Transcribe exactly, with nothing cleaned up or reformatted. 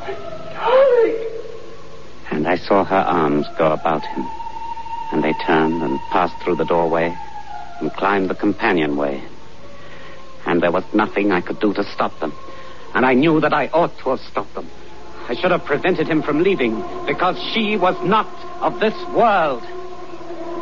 Darling. And I saw her arms go about him. And they turned and passed through the doorway and climbed the companionway. And there was nothing I could do to stop them. And I knew that I ought to have stopped them. I should have prevented him from leaving because she was not of this world.